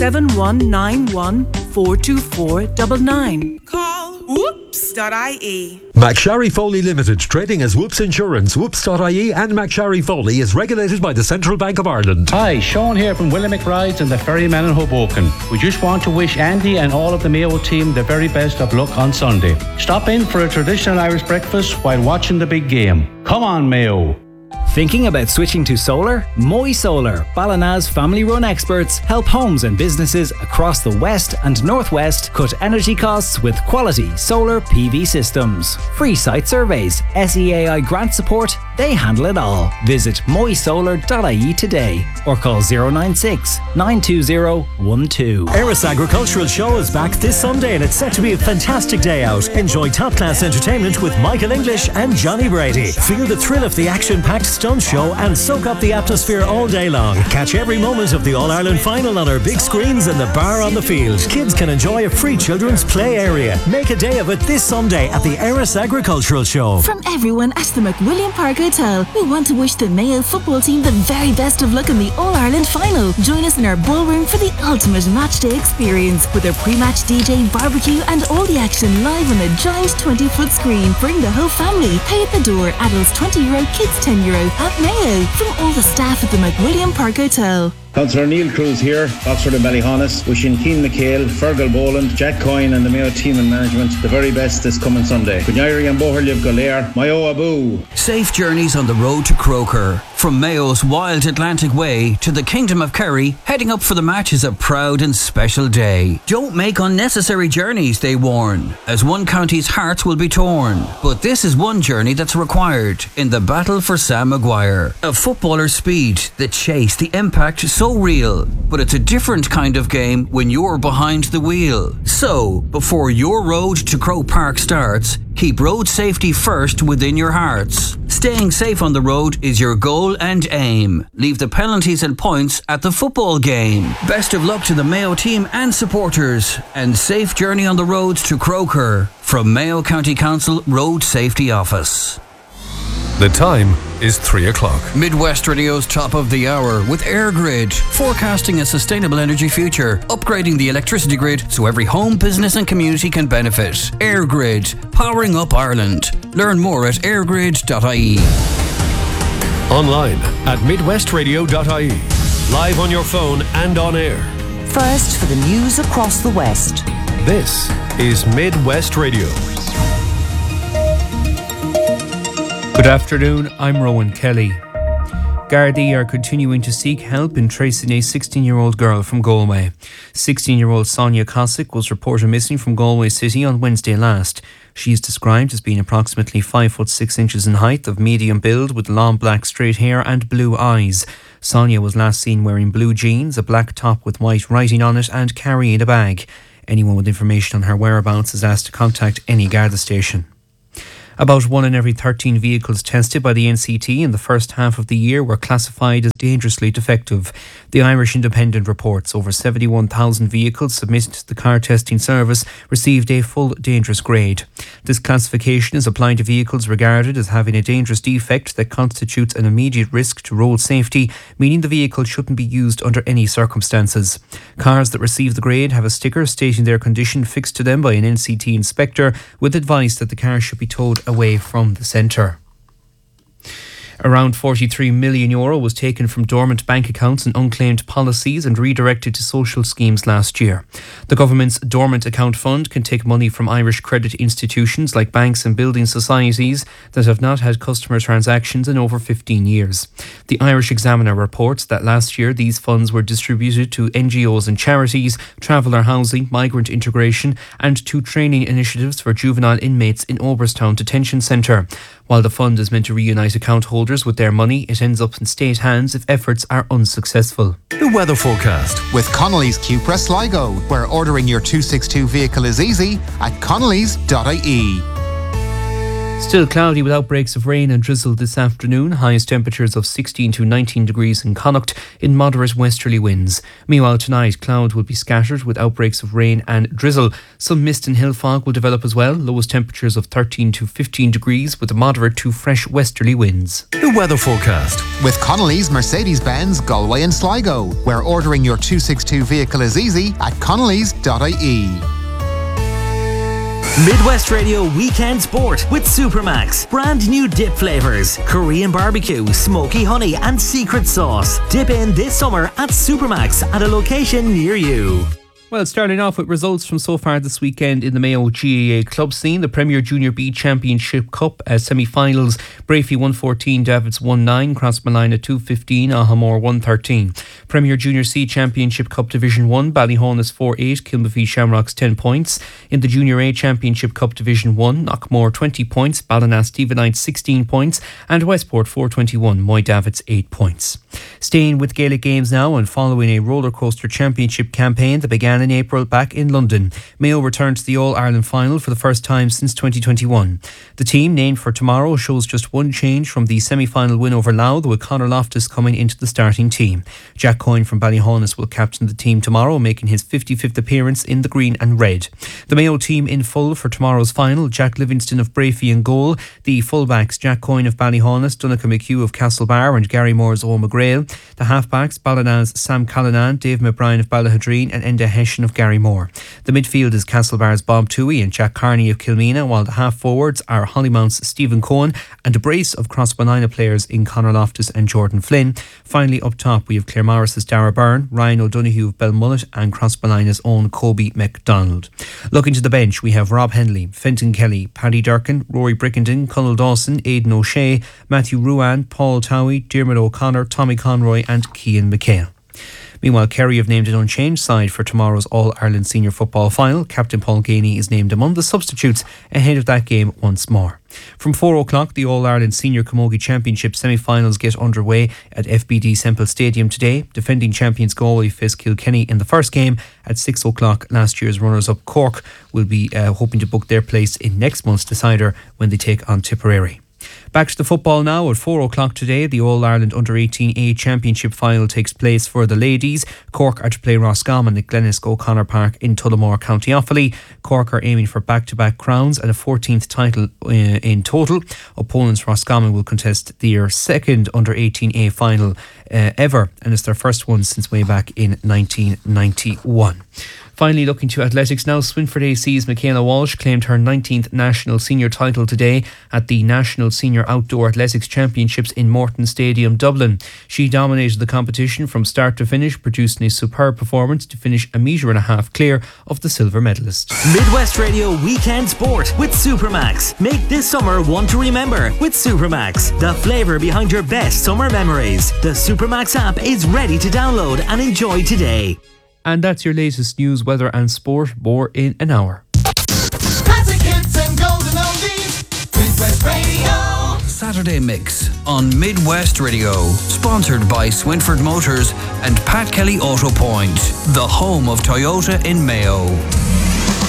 07191 424 99. Call whoops.ie. McSharry Foley Limited, trading as Whoops Insurance, whoops.ie and McSharry Foley is regulated by the Central Bank of Ireland. Hi, Sean here from William McBride's and the Ferryman in Hoboken. We just want to wish Andy and all of the Mayo team the very best of luck on Sunday. Stop in for a traditional Irish breakfast while watching the big game. Come on, Mayo. Thinking about switching to solar? Moy Solar, Ballina's family-run experts, help homes and businesses across the West and Northwest cut energy costs with quality solar PV systems. Free site surveys, SEAI grant support, they handle it all. Visit moysolar.ie today or call 096 920 12. Eris Agricultural Show is back this Sunday and it's set to be a fantastic day out. Enjoy top-class entertainment with Michael English and Johnny Brady. Feel the thrill of the action-packed stunt show and soak up the atmosphere all day long. Catch every moment of the All-Ireland final on our big screens and the bar on the field. Kids can enjoy a free children's play area. Make a day of it this Sunday at the Eris Agricultural Show. From everyone at the McWilliam Park Hotel, we want to wish the Mayo football team the very best of luck in the All-Ireland final. Join us in our ballroom for the ultimate matchday experience with a pre-match DJ, barbecue and all the action live on a giant 20-foot screen. Bring the whole family. Pay at the door. Adults €20, kids €10 at Mayo. From all the staff at the McWilliam Park Hotel. Councillor Neil Cruz here, Oxford and Ballyhonus, wishing Keane McHale, Fergal Boland, Jack Coyne and the Mayo team and management the very best this coming Sunday. Kunyari and Boherliv Golair, Mayo Abu. Safe journeys on the road to Croker. From Mayo's wild Atlantic Way to the Kingdom of Kerry, heading up for the match is a proud and special day. Don't make unnecessary journeys, they warn, as one county's hearts will be torn. But this is one journey that's required in the battle for Sam Maguire. A footballer's speed, the chase, the impact, so real. But it's a different kind of game when you're behind the wheel. So, before your road to Croke Park starts, keep road safety first within your hearts. Staying safe on the road is your goal and aim. Leave the penalties and points at the football game. Best of luck to the Mayo team and supporters, and safe journey on the road to Croker from Mayo County Council Road Safety Office. The time is 3 o'clock. Midwest Radio's top of the hour with EirGrid, forecasting a sustainable energy future, upgrading the electricity grid so every home, business and community can benefit. EirGrid, powering up Ireland. Learn more at eirgrid.ie. Online at midwestradio.ie. Live on your phone and on air. First for the news across the West. This is Midwest Radio. Good afternoon, I'm Rowan Kelly. Gardaí are continuing to seek help in tracing a 16-year-old girl from Galway. 16-year-old Sonia Cossack was reported missing from Galway City on Wednesday last. She is described as being approximately 5 foot 6 inches in height, of medium build, with long black straight hair and blue eyes. Sonia was last seen wearing blue jeans, a black top with white writing on it and carrying a bag. Anyone with information on her whereabouts is asked to contact any Garda station. About 1 in every 13 vehicles tested by the NCT in the first half of the year were classified as dangerously defective. The Irish Independent reports over 71,000 vehicles submitted to the car testing service received a full dangerous grade. This classification is applied to vehicles regarded as having a dangerous defect that constitutes an immediate risk to road safety, meaning the vehicle shouldn't be used under any circumstances. Cars that receive the grade have a sticker stating their condition fixed to them by an NCT inspector, with advice that the car should be towed away from the centre. Around €43 million was taken from dormant bank accounts and unclaimed policies and redirected to social schemes last year. The government's Dormant Account Fund can take money from Irish credit institutions like banks and building societies that have not had customer transactions in over 15 years. The Irish Examiner reports that last year these funds were distributed to NGOs and charities, traveller housing, migrant integration and to training initiatives for juvenile inmates in Oberstown Detention Centre. While the fund is meant to reunite account holders with their money, it ends up in state hands if efforts are unsuccessful. The weather forecast with Connolly's Cupra Sligo, where ordering your 262 vehicle is easy at connellys.ie. Still cloudy with outbreaks of rain and drizzle this afternoon. Highest temperatures of 16 to 19 degrees in Connacht in moderate westerly winds. Meanwhile tonight, cloud will be scattered with outbreaks of rain and drizzle. Some mist and hill fog will develop as well. Lowest temperatures of 13 to 15 degrees with a moderate to fresh westerly winds. The weather forecast with Connolly's Mercedes-Benz Galway and Sligo, where ordering your 262 vehicle is easy at connellys.ie. Midwest Radio Weekend Sport with Supermax. Brand new dip flavours: Korean barbecue, smoky honey and secret sauce. Dip in this summer at Supermax at a location near you. Well, starting off with results from so far this weekend in the Mayo GAA club scene. The Premier Junior B Championship Cup semi-finals. Brafey 114, Davids 19, Crossmolina 215, Ahamore 113. Premier Junior C Championship Cup Division 1, Ballyhaunis 4-8, Kilmavie Shamrocks 10 points. In the Junior A Championship Cup Division 1, Knockmore 20 points, Ballina Stevenite 16 points and Westport 421, Moy Davids 8 points. Staying with Gaelic games now and following a roller coaster championship campaign that began in April back in London, Mayo returned to the All-Ireland final for the first time since 2021. The team, named for tomorrow, shows just one change from the semi-final win over Louth, with Conor Loftus coming into the starting team. Jack Coyne from Ballyhaunis will captain the team tomorrow, making his 55th appearance in the green and red. The Mayo team in full for tomorrow's final: Jack Livingston of Brafey in goal, the fullbacks Jack Coyne of Ballyhaunis, Donncha McHugh of Castlebar and Gary Moore's Owen McGrail, the halfbacks Ballina's Sam Callanan, Dave McBrien of Ballahadreen and Enda Hesh of Gary Moore. The midfield is Castlebar's Bob Toohey and Jack Carney of Kilmina, while the half forwards are Hollymount's Stephen Cohen and a brace of Crossmolina players in Conor Loftus and Jordan Flynn. Finally up top we have Claremorris's Dara Byrne, Ryan O'Donoghue of Belmullet and Crossmolina's own Kobe MacDonald. Looking to the bench, we have Rob Henley, Fenton Kelly, Paddy Durkin, Rory Brickenden, Conal Dawson, Aidan O'Shea, Matthew Ruan, Paul Towie, Dermot O'Connor, Tommy Conroy and Cian McHale. Meanwhile, Kerry have named an unchanged side for tomorrow's All-Ireland Senior Football Final. Captain Paul Ganey is named among the substitutes ahead of that game once more. From 4 o'clock, the All-Ireland Senior Camogie Championship semi-finals get underway at FBD Semple Stadium today. Defending champions Galway face Kilkenny in the first game. At 6 o'clock, last year's runners-up Cork will be hoping to book their place in next month's decider when they take on Tipperary. Back to the football now. At 4 o'clock today, the All-Ireland Under-18A Championship final takes place for the ladies. Cork are to play Roscommon at Glenesk O'Connor Park in Tullamore, County Offaly. Cork are aiming for back-to-back crowns and a 14th title in total. Opponents Roscommon will contest their second Under-18A final ever, and it's their first one since way back in 1991. Finally, looking to athletics now, Swinford AC's Michaela Walsh claimed her 19th national senior title today at the National Senior Outdoor Athletics Championships in Morton Stadium, Dublin. She dominated the competition from start to finish, producing a superb performance to finish a metre and a half clear of the silver medalist. Midwest Radio Weekend Sport with Supermax. Make this summer one to remember with Supermax, the flavour behind your best summer memories. The Supermax app is ready to download and enjoy today. And that's your latest news, weather and sport. More in an hour. Classic hits and golden oldies. Midwest Radio. Saturday Mix on Midwest Radio. Sponsored by Swinford Motors and Pat Kelly Auto Point, the home of Toyota in Mayo.